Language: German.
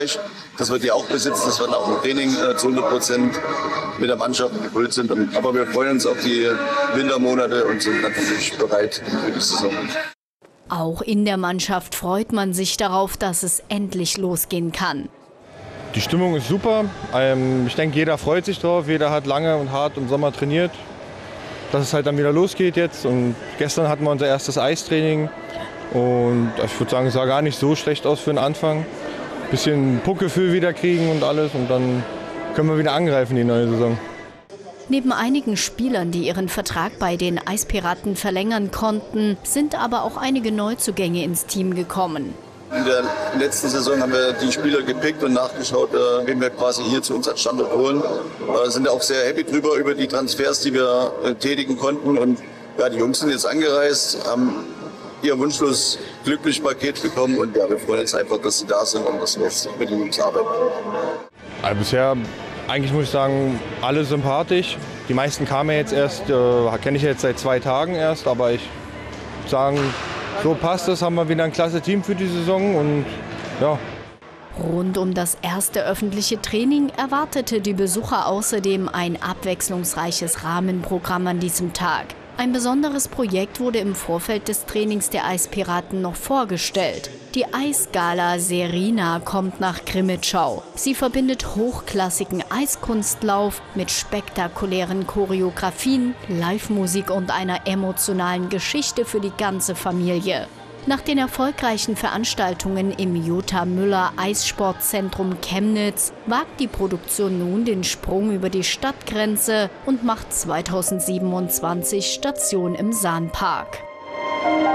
Das wird die auch besitzen, dass wir auch im Training zu 100% mit der Mannschaft gefüllt sind. Aber wir freuen uns auf die Wintermonate und sind natürlich bereit für die Saison. Auch in der Mannschaft freut man sich darauf, dass es endlich losgehen kann. Die Stimmung ist super. Ich denke, jeder freut sich drauf. Jeder hat lange und hart im Sommer trainiert, dass es halt dann wieder losgeht jetzt. Und gestern hatten wir unser erstes Eistraining. Und ich würde sagen, es sah gar nicht so schlecht aus für den Anfang. Bisschen Puckgefühl wieder kriegen und alles. Und dann können wir wieder angreifen die neue Saison. Neben einigen Spielern, die ihren Vertrag bei den Eispiraten verlängern konnten, sind aber auch einige Neuzugänge ins Team gekommen. In der letzten Saison haben wir die Spieler gepickt und nachgeschaut, wen wir quasi hier zu uns als Standort holen. Sind auch sehr happy drüber, über die Transfers, die wir tätigen konnten. Und ja, die Jungs sind jetzt angereist, haben ihr wunschlos glücklich Paket bekommen. Und ja, wir freuen uns einfach, dass sie da sind und dass wir jetzt mit den Jungs arbeiten. Also bisher, eigentlich muss ich sagen, alle sympathisch. Die meisten kamen jetzt erst, kenne ich jetzt seit 2 Tagen erst, aber ich würde sagen, so passt es, haben wir wieder ein klasse Team für die Saison und ja. Rund um das erste öffentliche Training erwartete die Besucher außerdem ein abwechslungsreiches Rahmenprogramm an diesem Tag. Ein besonderes Projekt wurde im Vorfeld des Trainings der Eispiraten noch vorgestellt. Die Eisgala Serena kommt nach Crimmitschau. Sie verbindet hochklassigen Eiskunstlauf mit spektakulären Choreografien, Live-Musik und einer emotionalen Geschichte für die ganze Familie. Nach den erfolgreichen Veranstaltungen im Jutta Müller Eissportzentrum Chemnitz wagt die Produktion nun den Sprung über die Stadtgrenze und macht 2027 Station im Sahnpark.